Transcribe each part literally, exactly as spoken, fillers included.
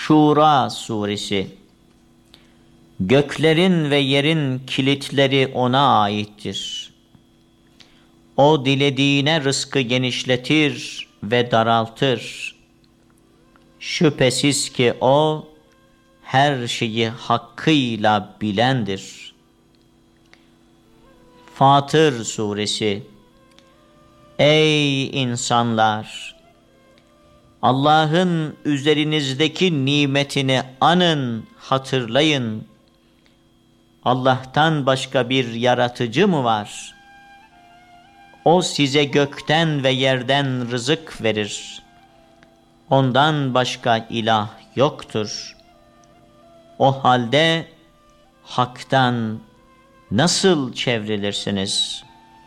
Şura Suresi. Göklerin ve yerin kilitleri ona aittir. O dilediğine rızkı genişletir ve daraltır. Şüphesiz ki o her şeyi hakkıyla bilendir. Fatır Suresi. Ey insanlar! Allah'ın üzerinizdeki nimetini anın, hatırlayın. Allah'tan başka bir yaratıcı mı var? O size gökten ve yerden rızık verir. Ondan başka ilah yoktur. O halde haktan nasıl çevrilirsiniz?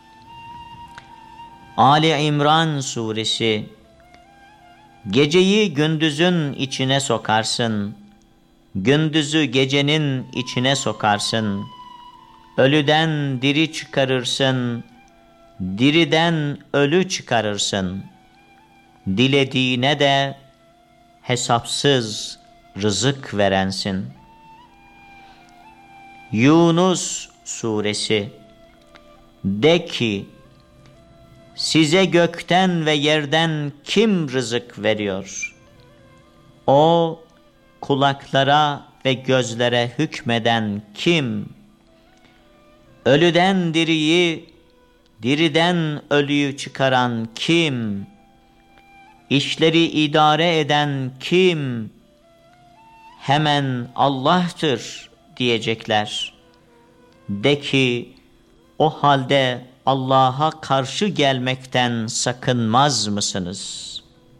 Ali İmran Suresi. Geceyi gündüzün içine sokarsın, gündüzü gecenin içine sokarsın. Ölüden diri çıkarırsın, diriden ölü çıkarırsın. Dilediğine de hesapsız rızık verensin. Yunus Suresi. De ki, size gökten ve yerden kim rızık veriyor? O, kulaklara ve gözlere hükmeden kim? Ölüden diriyi, diriden ölüyü çıkaran kim? İşleri idare eden kim? Hemen Allah'tır diyecekler. De ki, o halde Allah'a karşı gelmekten sakınmaz mısınız?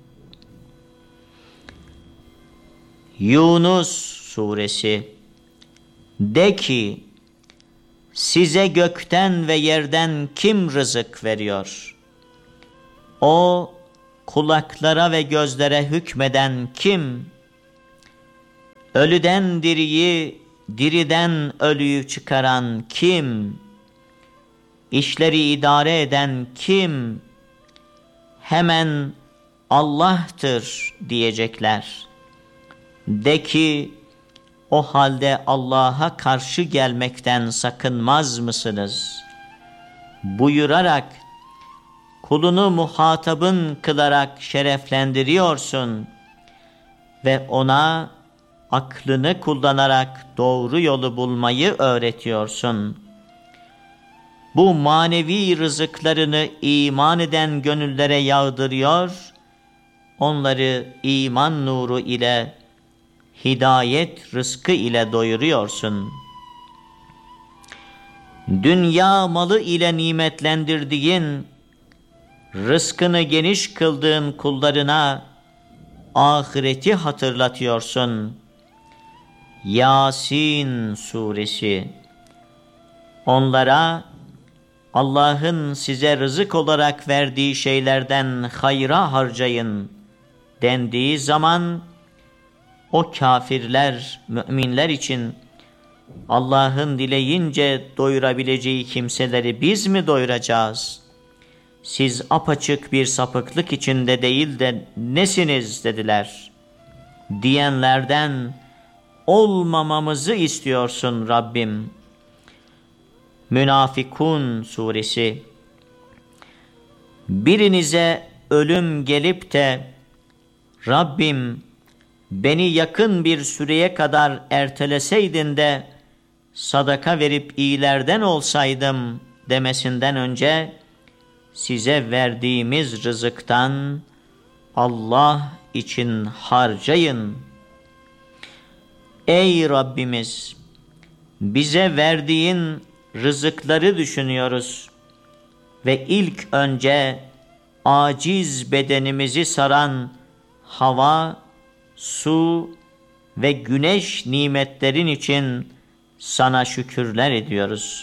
Yunus Suresi. De ki, size gökten ve yerden kim rızık veriyor? O, kulaklara ve gözlere hükmeden kim? Ölüden diriyi, diriden ölüyü çıkaran kim? İşleri idare eden kim? Hemen Allah'tır diyecekler. De ki, o halde Allah'a karşı gelmekten sakınmaz mısınız? Buyurarak, kulunu muhatabın kılarak şereflendiriyorsun ve ona aklını kullanarak doğru yolu bulmayı öğretiyorsun. Bu manevi rızıklarını iman eden gönüllere yağdırıyor, onları iman nuru ile, hidayet rızkı ile doyuruyorsun. Dünya malı ile nimetlendirdiğin, rızkını geniş kıldığın kullarına ahireti hatırlatıyorsun. Yasin Suresi. Onlara Allah'ın size rızık olarak verdiği şeylerden hayra harcayın dendiği zaman, o kafirler, müminler için Allah'ın dileyince doyurabileceği kimseleri biz mi doyuracağız? Siz apaçık bir sapıklık içinde değil de nesiniz dediler. Diyenlerden olmamamızı istiyorsun Rabbim. Münafikun Suresi. Birinize ölüm gelip de Rabbim beni yakın bir süreye kadar erteleseydin de sadaka verip iyilerden olsaydım demesinden önce, size verdiğimiz rızıktan Allah için harcayın. Ey Rabbimiz! Bize verdiğin rızıkları düşünüyoruz ve ilk önce aciz bedenimizi saran hava, su ve güneş nimetlerin için sana şükürler ediyoruz.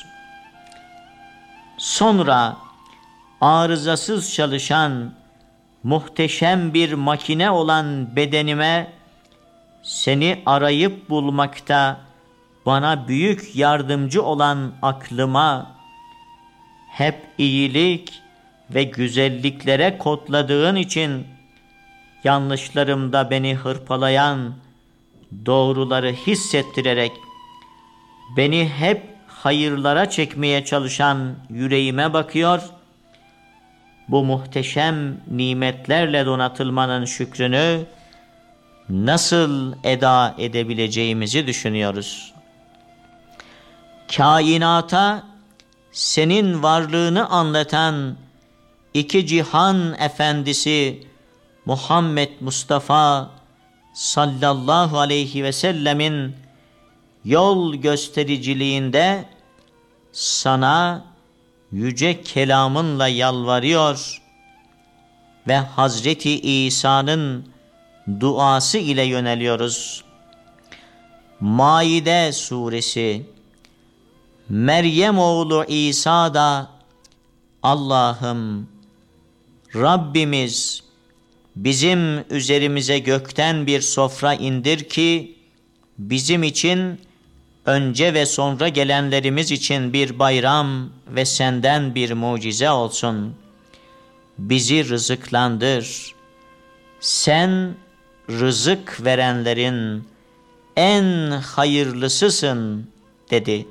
Sonra arızasız çalışan muhteşem bir makine olan bedenime, seni arayıp bulmakta bana büyük yardımcı olan aklıma, hep iyilik ve güzelliklere kodladığın için yanlışlarımda beni hırpalayan doğruları hissettirerek beni hep hayırlara çekmeye çalışan yüreğime bakıyor, bu muhteşem nimetlerle donatılmanın şükrünü nasıl eda edebileceğimizi düşünüyoruz. Kainata senin varlığını anlatan iki cihan efendisi Muhammed Mustafa sallallahu aleyhi ve sellemin yol göstericiliğinde sana yüce kelamınla yalvarıyor ve Hazreti İsa'nın duası ile yöneliyoruz. Maide suresi, Meryem oğlu İsa da Allah'ım, Rabbimiz bizim üzerimize gökten bir sofra indir ki bizim için, önce ve sonra gelenlerimiz için bir bayram ve senden bir mucize olsun. Bizi rızıklandır. Sen rızık verenlerin en hayırlısısın dedi.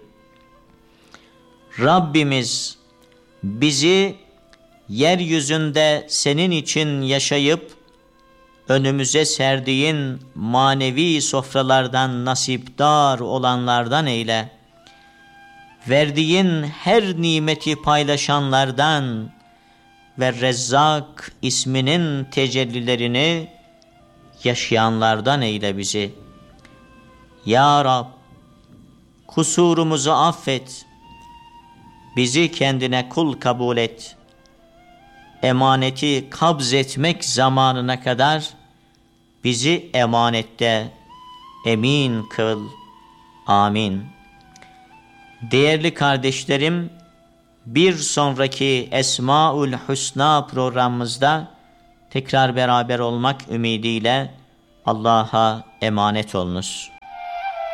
Rabbimiz bizi yeryüzünde senin için yaşayıp önümüze serdiğin manevi sofralardan nasipdar olanlardan eyle. Verdiğin her nimeti paylaşanlardan ve Rezzak isminin tecellilerini yaşayanlardan eyle bizi. Ya Rab, kusurumuzu affet, bizi kendine kul kabul et. Emaneti kabz etmek zamanına kadar bizi emanette emin kıl. Amin. Değerli kardeşlerim, bir sonraki Esmaül Hüsna programımızda tekrar beraber olmak ümidiyle Allah'a emanet olunuz.